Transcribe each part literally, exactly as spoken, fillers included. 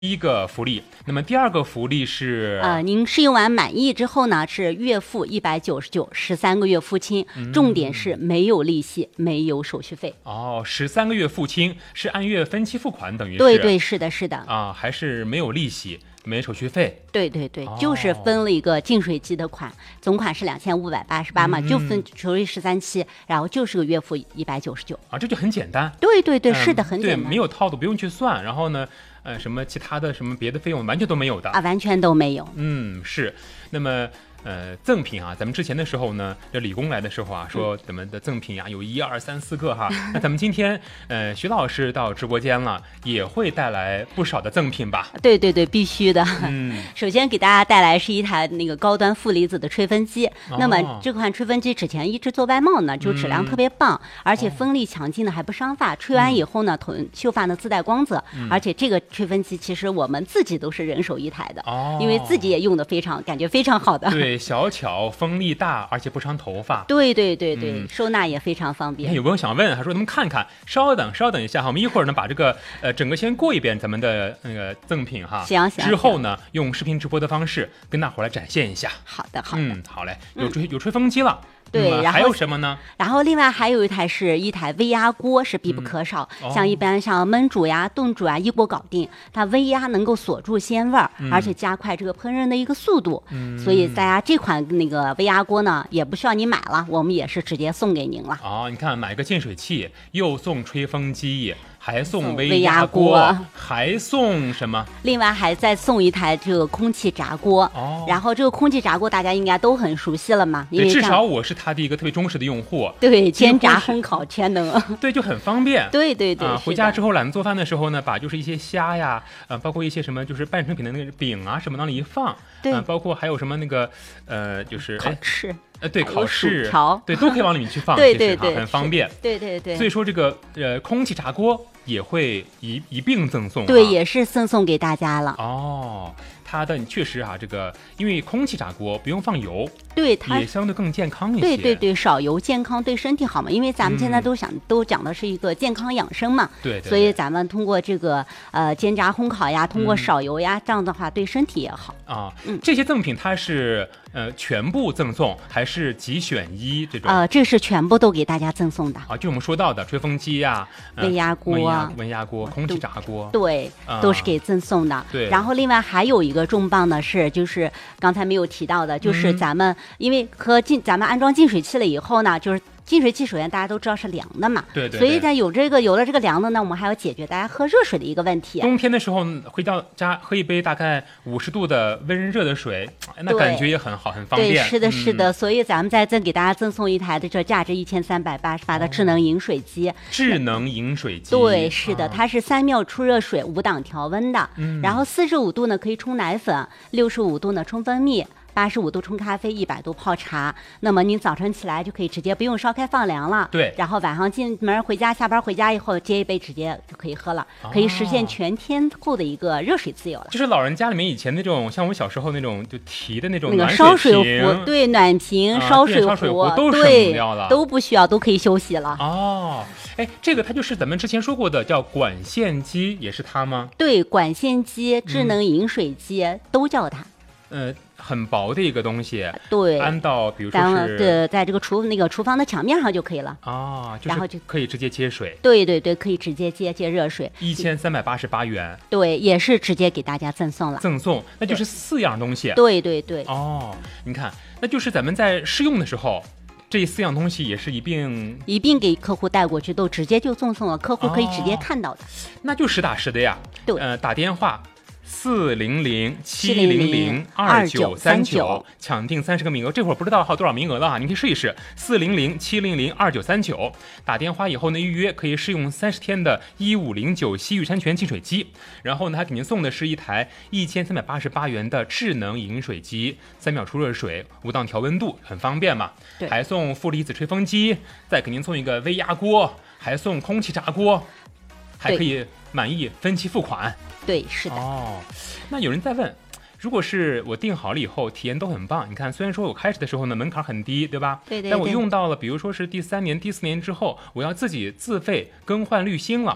第一个福利，那么第二个福利是呃，您试用完满意之后呢，是月付一百九十九，十三个月付清， 嗯、 重点是没有利息，没有手续费。 哦，十三个月付清，是按月分期付款，等于是对对，是的，是的啊，还是没有利息，没手续费。 对对对， 哦、 就是分了一个净水机的款，总款是两千五百八十八嘛， 嗯、 就分除以十三期，然后就是个月付一百九十九啊，这就很简单。 对对对， 嗯、 是的，很简单， 对，没有套路，不用去算。然后呢？呃，什么其他的什么别的费用完全都没有的啊，完全都没有。 嗯，是。那么呃，赠品啊，咱们之前的时候呢，这理工来的时候啊，说咱们的赠品啊有一二三四个哈。那咱们今天呃，徐老师到直播间了，也会带来不少的赠品吧？ 对对对，必须的。 嗯， 首先给大家带来是一台那个高端负离子的吹风机。 哦、 那么这款吹风机之前一直做外贸呢，就质量特别棒，嗯、而且风力强劲的，还不伤发。吹完以后呢，头秀发呢自带光泽。嗯、而且这个吹风机其实我们自己都是人手一台的， 哦、 因为自己也用的非常，感觉非常好的。 对。小巧，风力大，而且不伤头发。 对对对对，嗯、收纳也非常方便。 有朋友想问，他说咱们看看，稍等稍等一下哈，我们一会儿呢把这个呃整个先过一遍咱们的那个赠品哈。 行行。 之后呢，用视频直播的方式跟大伙儿来展现一下。 好的好的。 嗯，好嘞，有吹、嗯、有吹风机了。 对， 嗯、 然后还有什么呢？ 然后另外还有一台是一台微压锅，是必不可少。 嗯哦、 像一般像焖煮呀、炖煮呀，一锅搞定。它微压能够锁住鲜味儿， 嗯、 而且加快这个烹饪的一个速度。 嗯、 所以大家这款那个微压锅呢，也不需要你买了，我们也是直接送给您了。 哦，你看买个净水器，又送吹风机。还送微压锅， 还送什么？ 另外还再送一台这个空气炸锅。 哦， 然后这个空气炸锅大家应该都很熟悉了嘛，因为至少我是它的一个特别忠实的用户。 对，煎炸烘烤全能。 对，就很方便。 对对对、 啊，回家之后懒得做饭的时候呢，把就是一些虾呀，呃，包括一些什么就是半成品的那个饼啊什么往里一放。 对、 呃，包括还有什么那个呃，就是烤翅。 呃，对，烤翅、 条， 对，都可以往里面去放， 对对对， 很方便。 对对对。 所以说这个呃，空气炸锅也会一一并赠送、啊。 对，也是赠送给大家了。 哦，它的确实啊，这个因为空气炸锅不用放油， 对，它也相对更健康一些。 对对对，少油健康对身体好嘛，因为咱们现在都想、嗯、都讲的是一个健康养生嘛。 对, 对, 对。 所以咱们通过这个呃煎炸烘烤呀，通过少油呀，嗯、这样的话对身体也好啊。嗯，这些赠品它是呃全部赠送还是几选一这种？ 呃，这是全部都给大家赠送的啊，就我们说到的吹风机呀、 呃、微压锅、 温压锅、空气炸锅， 对， 啊、 都是给赠送的。 对。 然后另外还有一个重磅的是，就是刚才没有提到的，就是咱们、嗯、因为和进咱们安装净水器了以后呢，就是。净水器首先大家都知道是凉的嘛， 对 对, 对。 所以在有这个有了这个凉的呢，我们还要解决大家喝热水的一个问题。 冬天的时候回到家喝一杯大概五十度的温热的水，那感觉也很好，很方便。 对，是的，是的。嗯、所以咱们再赠给大家赠送一台的这价值一千三百八十八的智能饮水机。哦、 智能饮水机。 对，是的，它是三秒出热水，五档调温的。 嗯。 然后四十五度呢可以冲奶粉，六十五度呢冲蜂蜜。八十五度冲咖啡，一百度泡茶。那么您早晨起来就可以直接不用烧开放凉了。 对。 然后晚上进门回家，下班回家以后接一杯直接就可以喝了， 哦、 可以实现全天候的一个热水自由了。 就是老人家里面以前那种，像我小时候那种就提的那种那个烧水壶，对，暖瓶、 啊、 烧水壶， 烧水壶都省掉了， 都不需要，都可以休息了。 哦，哎，这个它就是咱们之前说过的叫管线机，也是它吗？ 对，管线机、智能饮水机、嗯、都叫它。 呃，很薄的一个东西， 对， 安到比如说是对，在这个厨那个厨房的墙面上就可以了啊， 然后就可以直接接水。 对对对，可以直接接接热水。 一千三百八十八元， 对，也是直接给大家赠送了。 赠送，那就是四样东西。 对对对。 哦，你看，那就是咱们在试用的时候，这四样东西也是一并一并给客户带过去，都直接就赠送了，客户可以直接看到的。 哦、那就实打实的呀。 对， 呃，打电话。四零零七零零二九三九，抢定三十个名额。这会儿不知道还有多少名额了哈，你可以试一试。四零零七零零二九三九，打电话以后呢，预约可以试用三十天的一五零九西域山泉净水机。然后呢，还给您送的是一台一千三百八十八元的智能饮水机，三秒出热水，五档调温度，很方便嘛。 对， 还送负离子吹风机，再给您送一个微压锅，还送空气炸锅，还可以满意分期付款。 对，是的。 哦，那有人在问，如果是我订好了以后，体验都很棒，你看，虽然说我开始的时候呢门槛很低，对吧？ 对 对, 对。 但我用到了，比如说是第三年、第四年之后，我要自己自费更换滤芯了，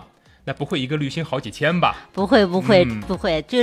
那不会一个滤芯好几千吧？ 不会不会、 嗯不会，就